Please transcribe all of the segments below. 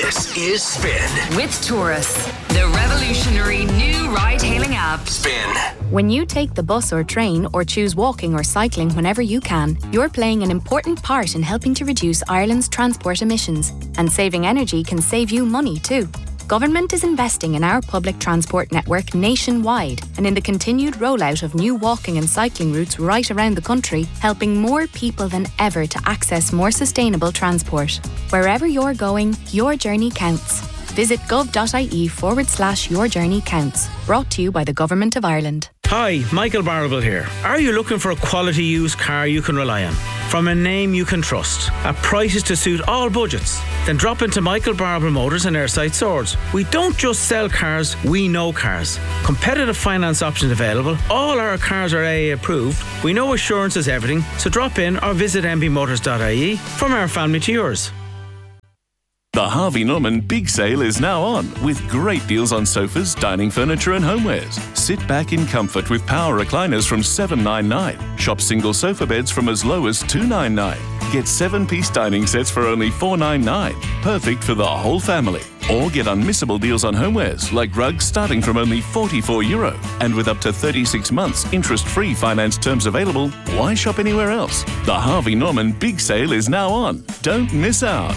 This is Spin. With Taurus, the revolutionary new ride-hailing app. Spin. When you take the bus or train or choose walking or cycling whenever you can, you're playing an important part in helping to reduce Ireland's transport emissions. And saving energy can save you money too. Government is investing in our public transport network nationwide and in the continued rollout of new walking and cycling routes right around the country, helping more people than ever to access more sustainable transport. Wherever you're going, your journey counts. Visit gov.ie/your journey counts. Brought to you by the Government of Ireland. Hi, Michael Barrable here. Are you looking for a quality used car you can rely on? From a name you can trust, at prices to suit all budgets? Then drop into Michael Barrable Motors in Airside Swords. We don't just sell cars, we know cars. Competitive finance options available. All our cars are AA approved. We know assurance is everything, so drop in or visit mbmotors.ie. From our family to yours. The Harvey Norman Big Sale is now on, with great deals on sofas, dining furniture and homewares. Sit back in comfort with power recliners from $799. Shop single sofa beds from as low as $299. Get 7-piece dining sets for only $499. Perfect for the whole family. Or get unmissable deals on homewares, like rugs starting from only €44. And with up to 36 months interest-free finance terms available, why shop anywhere else? The Harvey Norman Big Sale is now on. Don't miss out.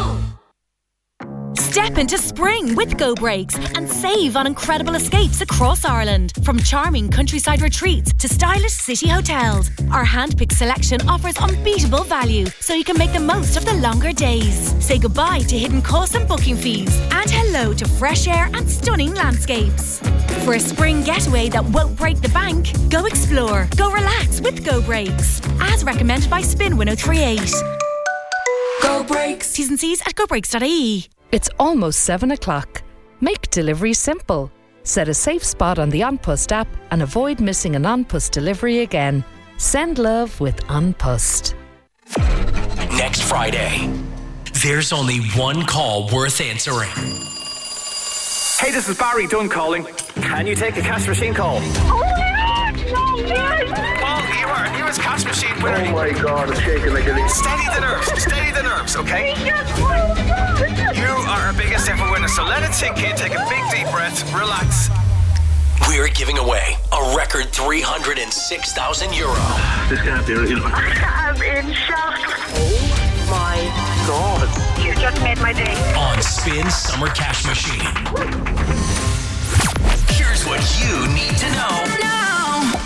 Step into spring with Go Brakes and save on incredible escapes across Ireland. From charming countryside retreats to stylish city hotels, our hand-picked selection offers unbeatable value, so you can make the most of the longer days. Say goodbye to hidden costs and booking fees, and hello to fresh air and stunning landscapes. For a spring getaway that won't break the bank, go explore, go relax with Go Brakes. As recommended by Spin 1038. Go Brakes. T's and C's at gobrakes.ie. It's almost 7 o'clock. Make delivery simple. Set a safe spot on the An Post app and avoid missing an An Post delivery again. Send love with An Post. Next Friday, there's only one call worth answering. Hey, this is Barry Dunn calling. Can you take a cash machine call? Oh my God, no, yes. Paul, you are a newest cash machine winner. Oh my God, I'm shaking like a leaf. Steady the nerves, okay? You are our biggest ever winner, so let it sink in, take a big deep breath, relax. We're giving away a record €306,000. This can't be real. I'm in shock. Oh my God. You just made my day. On Spin Summer Cash Machine. Here's what you need to know now.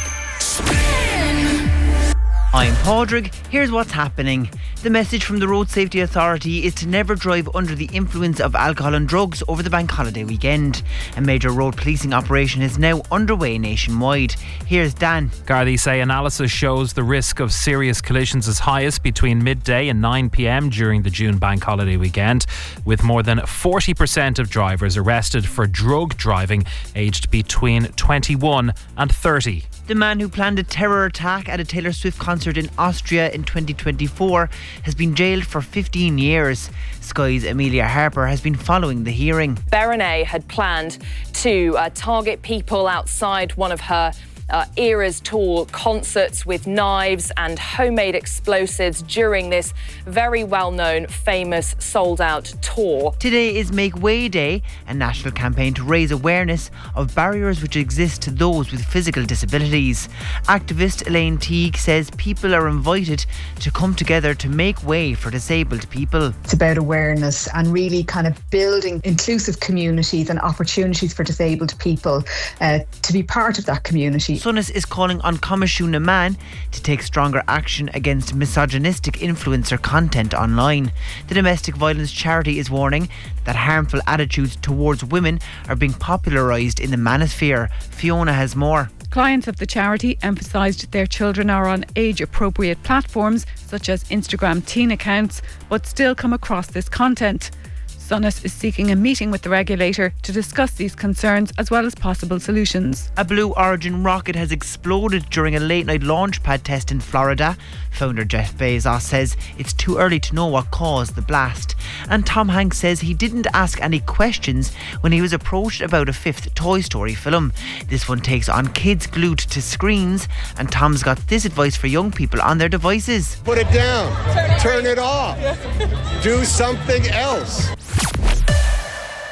Spin. I'm Padraig. Here's what's happening. The message from the Road Safety Authority is to never drive under the influence of alcohol and drugs over the bank holiday weekend. A major road policing operation is now underway nationwide. Here's Dan. Gardaí say analysis shows the risk of serious collisions is highest between midday and 9 p.m. during the June bank holiday weekend, with more than 40% of drivers arrested for drug driving aged between 21 and 30. The man who planned a terror attack at a Taylor Swift concert in Austria in 2024 has been jailed for 15 years. Sky's Amelia Harper has been following the hearing. Berenice had planned to target people outside one of her Eras Tour concerts with knives and homemade explosives during this very well-known, famous, sold-out tour. Today is Make Way Day, a national campaign to raise awareness of barriers which exist to those with physical disabilities. Activist Elaine Teague says people are invited to come together to make way for disabled people. It's about awareness and really kind of building inclusive communities and opportunities for disabled people to be part of that community. Sonas is calling on Comishuna Man to take stronger action against misogynistic influencer content online. The domestic violence charity is warning that harmful attitudes towards women are being popularised in the manosphere. Fiona has more. Clients of the charity emphasised their children are on age-appropriate platforms such as Instagram teen accounts, but still come across this content. Sonas is seeking a meeting with the regulator to discuss these concerns as well as possible solutions. A Blue Origin rocket has exploded during a late-night launch pad test in Florida. Founder Jeff Bezos says it's too early to know what caused the blast. And Tom Hanks says he didn't ask any questions when he was approached about a fifth Toy Story film. This one takes on kids glued to screens, and Tom's got this advice for young people on their devices. Put it down. Turn it off. Do something else.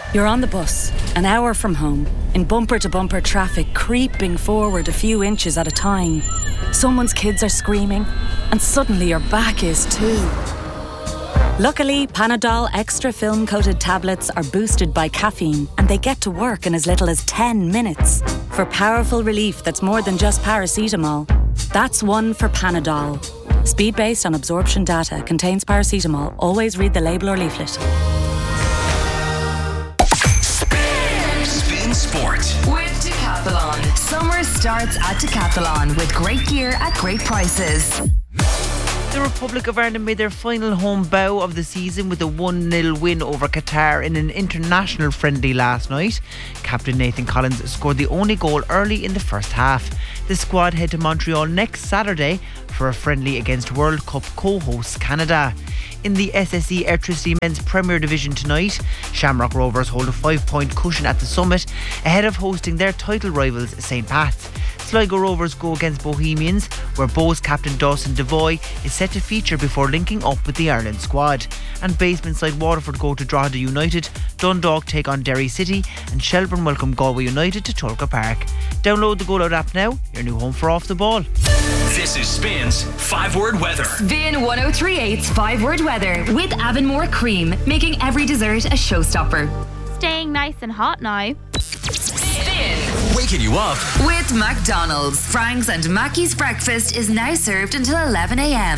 You're on the bus, an hour from home, in bumper-to-bumper traffic, creeping forward a few inches at a time. Someone's kids are screaming, and suddenly your back is too. Luckily, Panadol Extra film-coated tablets are boosted by caffeine, and they get to work in as little as 10 minutes. For powerful relief that's more than just paracetamol. That's one for Panadol. Speed based on absorption data, contains paracetamol. Always read the label or leaflet. Spin Sport. With Decathlon. Summer starts at Decathlon with great gear at great prices. The Republic of Ireland made their final home bow of the season with a 1-0 win over Qatar in an international friendly last night. Captain Nathan Collins scored the only goal early in the first half. The squad head to Montreal next Saturday for a friendly against World Cup co-hosts Canada. In the SSE Airtricity Men's Premier Division tonight, Shamrock Rovers hold a 5-point cushion at the summit ahead of hosting their title rivals St. Pat's. Sligo Rovers go against Bohemians, where Bows captain Dawson Devoy is set to feature before linking up with the Ireland squad. And basement side Waterford go to Drogheda United, Dundalk take on Derry City, and Shelbourne welcome Galway United to Tulka Park. Download the Go Loud app now, your new home for Off the Ball. This is Spin's 5-word weather. Spin 1038's 5-word weather with Avonmore Cream, making every dessert a showstopper. Staying nice and hot now. Waking you up With McDonald's. Frank's and Mackey's breakfast is now served until 11 a.m.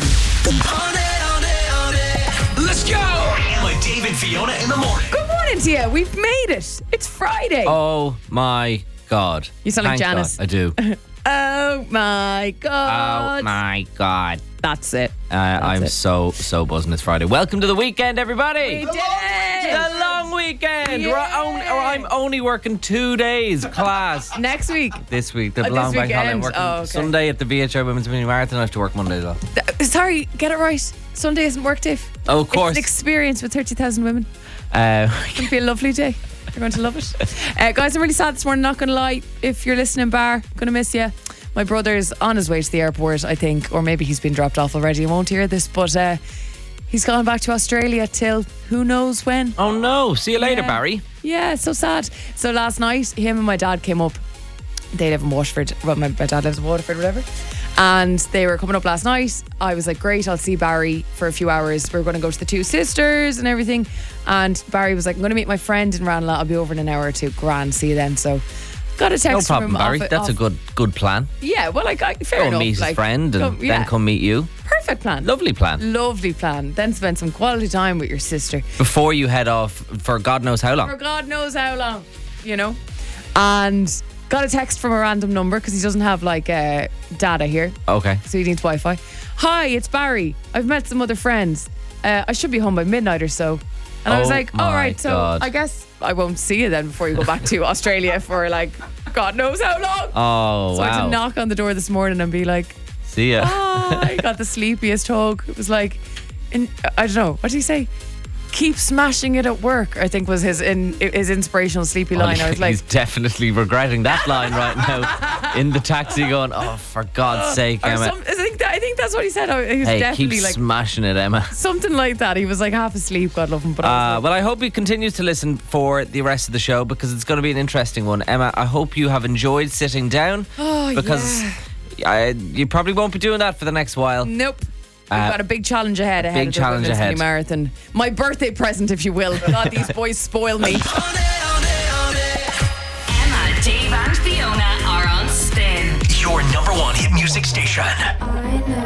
Let's go! Emma, Dave and Fiona in the morning. Good morning to you. We've made it. It's Friday. Oh my God. You sound like Thank Janice. God, I do. Oh my God. Oh my God. That's it. I'm so buzzing. It's Friday. Welcome to the weekend, everybody. We did it. The long weekend. Yeah. I'm only working 2 days class. Next week. This week, the This long bank holiday. I'm weekend. working Oh, okay. Sunday at the VHR Women's Mini Marathon. I have to work Monday as well. Sorry, get it right. Sunday isn't work day. Oh, of course. It's an experience with 30,000 women. It's going to be a lovely day. You're going to love it. Guys, I'm really sad this morning, not going to lie. If you're listening, Bar, going to miss you. My brother's on his way to the airport, I think, or maybe he's been dropped off already. I won't hear this, but he's gone back to Australia till who knows when. Oh no, see you later, Barry. Yeah, so sad. So last night, him and my dad came up. They live in Waterford. Well, my dad lives in Waterford, whatever. And they were coming up last night. I was like, great, I'll see Barry for a few hours. We're going to go to the Two Sisters and everything. And Barry was like, I'm going to meet my friend in Ranelagh. I'll be over in an hour or two. Grand, see you then. So got a text No problem, from him. Barry. That's a good plan. Yeah, well, like, fair Go enough. meet his friend and then come meet you. Perfect plan. Lovely plan. Lovely plan. Then spend some quality time with your sister. Before you head off for God knows how long. For God knows how long, you know. And got a text from a random number because he doesn't have like data here. Okay. So he needs Wi-Fi. Hi, it's Barry. I've met some other friends. I should be home by midnight or so. And I was like, all right, so God. I guess I won't see you then before you go back to Australia for like God knows how long. Oh, So I had wow. to knock on the door this morning and be like, See ya. I got the sleepiest hug. It was like, I don't know, what did he say? Keep smashing it at work, I think was his inspirational sleepy line. I was like, he's definitely regretting that line right now in the taxi going, oh, for God's sake, Emma. I think that's what he said. He was Hey, definitely keep like smashing it, Emma. something like that. He was like half asleep, God love him. But I was Well, I hope he continues to listen for the rest of the show because it's going to be an interesting one. Emma, I hope you have enjoyed sitting down because you probably won't be doing that for the next while. Nope. We've got a big challenge ahead. Big of challenge the ahead. Marathon. My birthday present, if you will. God, these boys spoil me. Emma, Dave and Fiona are on Spin. Your number one hit music station.